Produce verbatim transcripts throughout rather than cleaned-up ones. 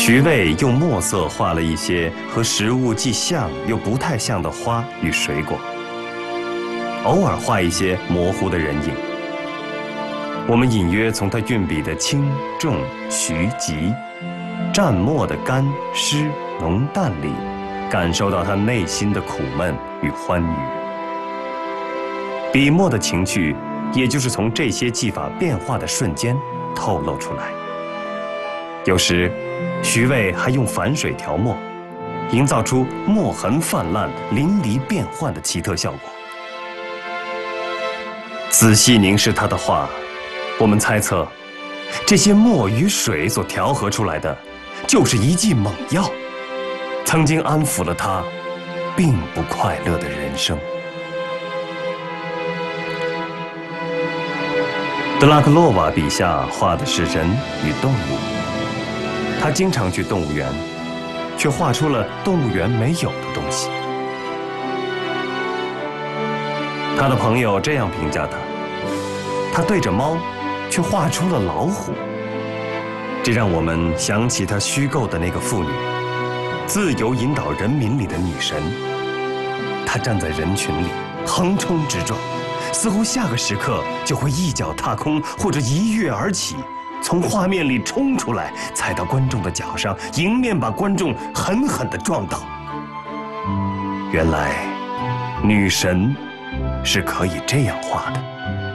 徐渭用墨色画了一些和食物既像又不太像的花与水果，偶尔画一些模糊的人影。我们隐约从他运笔的轻重徐急、蘸墨的干湿浓淡里，感受到他内心的苦闷与欢愉。笔墨的情趣，也就是从这些技法变化的瞬间透露出来。有时，徐渭还用反水调墨，营造出墨痕泛滥、淋漓变幻的奇特效果。仔细凝视他的画，我们猜测，这些墨与水所调和出来的，就是一剂猛药，曾经安抚了他并不快乐的人生。德拉克洛瓦笔下画的是人与动物。他经常去动物园，却画出了动物园没有的东西。他的朋友这样评价他：他对着猫，却画出了老虎。这让我们想起他虚构的那个妇女，自由引导人民里的女神。她站在人群里，横冲直撞，似乎下个时刻就会一脚踏空，或者一跃而起。从画面里冲出来，踩到观众的脚上，迎面把观众狠狠地撞倒。原来，女神是可以这样画的。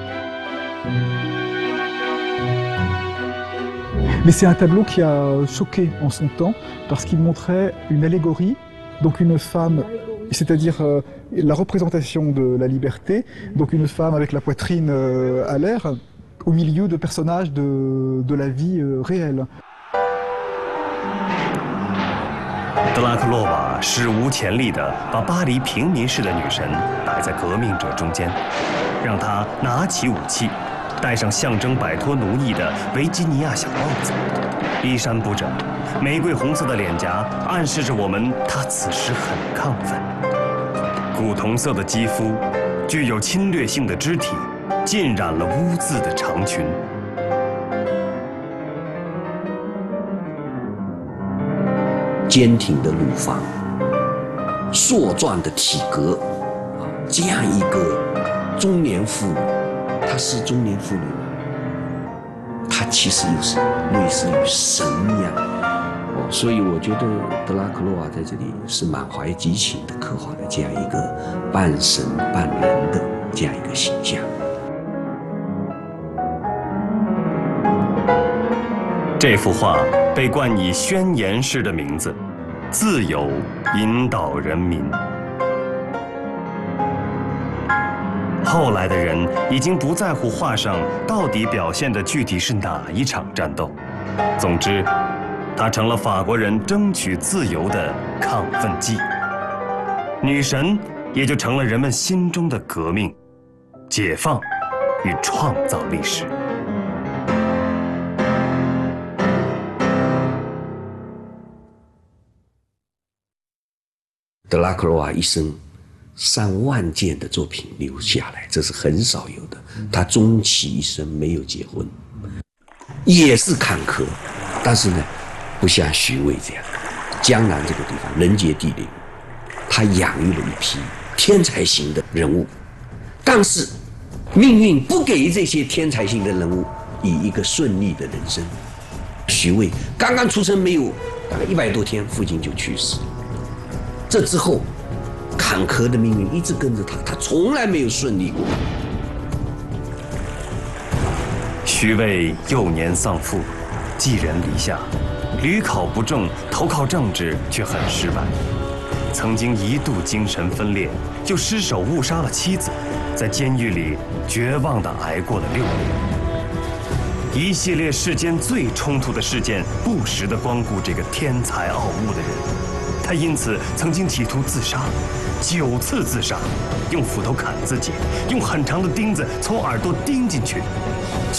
Mais c'est un tableau qui a choqué en son temps parce qu'il montrait une allégorie, donc une femme, c'est-à-dire euh, la représentation de la liberté, donc une femme avec la poitrine euh, à l'air, au milieu de personnages de, de la vie euh, réelle. 德拉克洛瓦史无前例地把巴黎平民式的女神摆在革命者中间，让她拿起武器，戴上象征摆脱奴役的维吉尼亚小帽子，衣衫不整，玫瑰红色的脸颊暗示着我们她此时很亢奋。古铜色的肌肤，具有侵略性的肢体，浸染了污渍的长裙。 坚挺的乳房，硕壮的体格，啊，这样一个中年妇女，她是中年妇女吗？她其实又是类似于神一样，哦，所以我觉得德拉克洛瓦在这里是满怀激情地刻画了这样一个半神半人的这样一个形象。 这幅画被冠以宣言式的名字“自由引导人民”。后来的人已经不在乎画上到底表现的具体是哪一场战斗，总之，它成了法国人争取自由的亢奋剂。女神也就成了人们心中的革命、解放与创造历史。 德拉克洛瓦一生上万件的作品留下来，这是很少有的。他终其一生没有结婚，也是坎坷，但是呢，不像徐渭这样，江南这个地方人杰地灵，他养育了一批天才型的人物，但是命运不给这些天才型的人物以一个顺利的人生。徐渭刚刚出生没有大概一百多天，父亲就去世了。这之后，坎坷的命运一直跟着他，他从来没有顺利过。 徐渭幼年丧父，寄人篱下，屡考不中，投靠政治却很失败。曾经一度精神分裂，就失手误杀了妻子，在监狱里绝望地挨过了六年。一系列世间最冲突的事件，不时地光顾这个天才傲物的人。他因此曾经企图自杀，九次自杀，用斧头砍自己，用很长的钉子从耳朵钉进去，